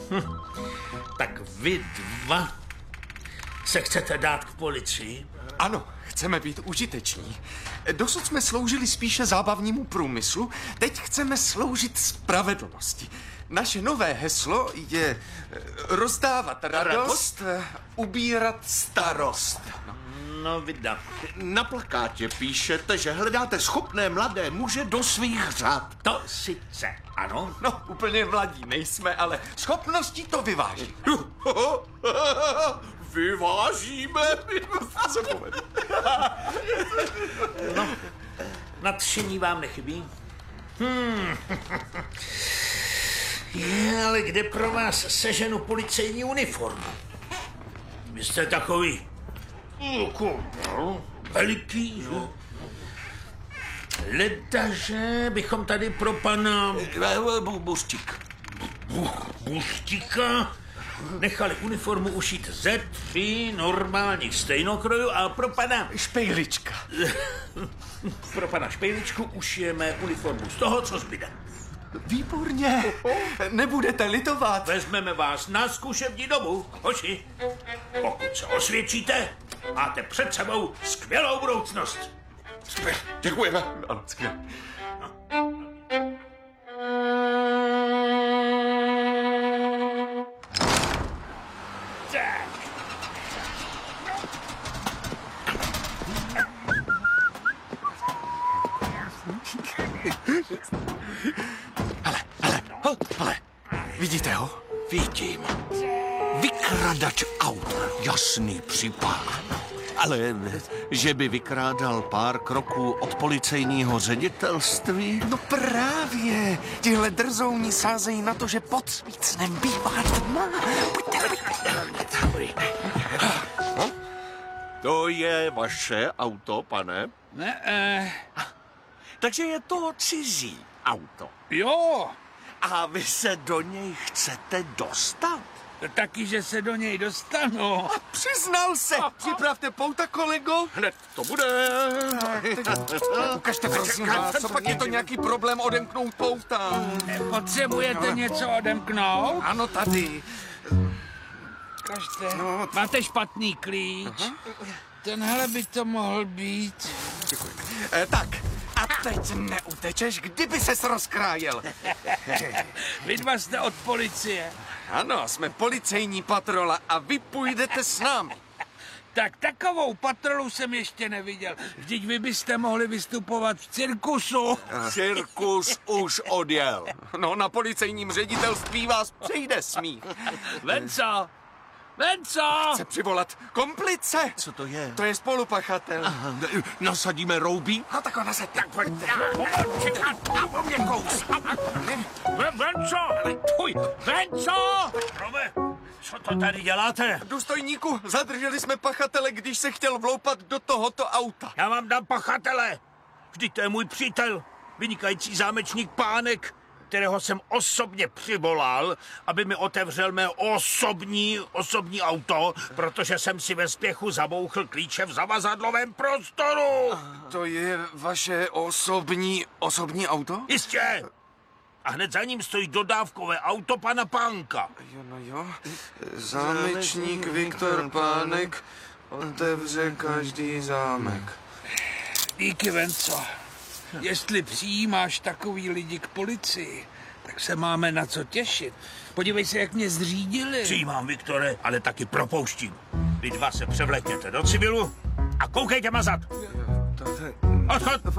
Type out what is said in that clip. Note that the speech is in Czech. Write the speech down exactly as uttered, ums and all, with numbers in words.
Hm. Tak vy dva se chcete dát k policii? Ano, chceme být užiteční. Dosud jsme sloužili spíše zábavnímu průmyslu, teď chceme sloužit spravedlnosti. Naše nové heslo je rozdávat radost, radost? ubírat starost. No. No, vida. Na plakátě píšete, že hledáte schopné mladé muže do svých řad. To sice ano. No, úplně mladí nejsme, ale schopností to vyváží. Vyvážíme? Se povedu. No, nadšení vám nechybí? Hmm. Je, ale kde pro vás seženu policejní uniformu? Vy jste takový veliký, že? Ledaže bychom tady pro pana Buštík. Buštíka nechali uniformu ušít ze tří normálních stejnokrojů a pro pana Špejlička. pro pana Špejličku ušijeme uniformu z toho, co zbyde. Výborně. Nebudete litovat. Vezmeme vás na zkušební dobu, hoši. Pokud se osvědčíte, máte před sebou skvělou budoucnost. Děkujeme. Ano, skvěle. Tak. Hele, hele, hele. Vidíte ho? Vidím. Vykradač aut. Jasný případ. Ale že by vykrádal pár kroků od policejního ředitelství? No právě. Tihle drzouni sázejí na to, že pod svícnem bývá tma. To je vaše auto, pane? Ne, eh, Takže je to cizí auto. jo, A vy se do něj chcete dostat? taky, že se do něj dostanu. Přiznal se. Připravte pouta, kolego. Hned to bude. Ukažte, prosím vás, co pak je to nějaký problém odemknout pouta? Potřebujete něco odemknout? Ano, tady. Kažte, No, máte špatný klíč? Tenhle by to mohl být. E, tak, a teď neutečeš, kdyby ses rozkrájel. Vy dva jste od policie. Ano, jsme policejní patrola a vy půjdete s námi. Tak takovou patrolu jsem ještě neviděl. Vždyť vy byste mohli vystupovat v cirkusu. Cirkus už odjel. No, na policejním ředitelství vás přejde smích. Venco! Venco! Chce přivolat komplice. Co to je? To je spolupachatel. Nasadíme roubí? No tak ho nasaďte. Tak pojďte. Venco! Tvůj, Venco! Rome, co to tady děláte? Důstojníku, zadrželi jsme pachatele, když se chtěl vloupat do tohoto auta. Já vám dám pachatele. Vždyť to je můj přítel, vynikající zámečník Pánek, kterého jsem osobně přivolal, aby mi otevřel mé osobní, osobní auto, protože jsem si ve spěchu zabouchl klíče v zavazadlovém prostoru. To je vaše osobní, osobní auto? Jistě. A hned za ním stojí dodávkové auto pana Pánka. Jo, no jo. Zámečník Viktor Pánek otevře každý zámek. Díky, Venco. Jestli přijímáš takový lidi k policii, tak se máme na co těšit. Podívej se, jak mě zřídili. Přijímám, Viktore, ale taky propouštím. Vy dva se převlékněte do civilu a koukejte mazat. Odchod!